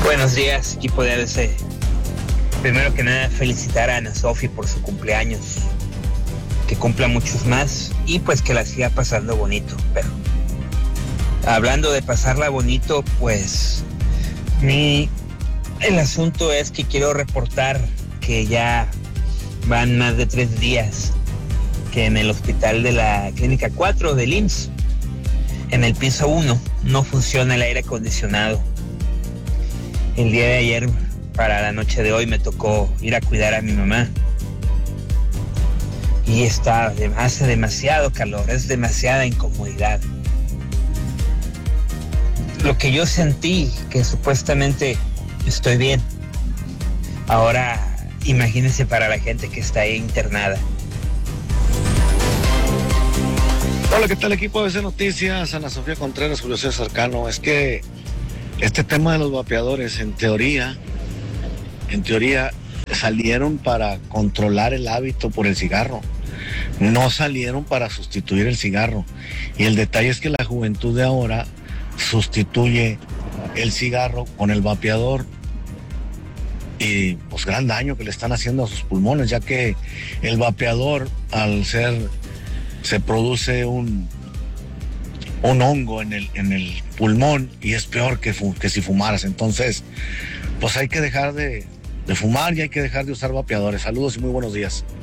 Buenos días, equipo de ABC. Primero que nada, felicitar a Ana Sofi por su cumpleaños. Que cumpla muchos más y pues que la siga pasando bonito. Pero hablando de pasarla bonito, pues el asunto es que quiero reportar que ya van más de 3 días que en el hospital de la Clínica 4 del IMSS, en el piso 1, no funciona el aire acondicionado. El día de ayer, para la noche de hoy, me tocó ir a cuidar a mi mamá. Y hace demasiado calor, es demasiada incomodidad. Lo que yo sentí, que supuestamente estoy bien. Ahora, imagínense para la gente que está ahí internada. Hola, ¿qué tal, equipo de ABC Noticias? Ana Sofía Contreras, Julio César Cano. Es que este tema de los vapeadores, en teoría, salieron para controlar el hábito por el cigarro. No salieron para sustituir el cigarro. Y el detalle es que la juventud de ahora sustituye el cigarro con el vapeador. Y pues gran daño que le están haciendo a sus pulmones, ya que el vapeador, se produce un hongo en el pulmón y es peor que si fumaras. Entonces, pues hay que dejar de fumar y hay que dejar de usar vapeadores. Saludos y muy buenos días.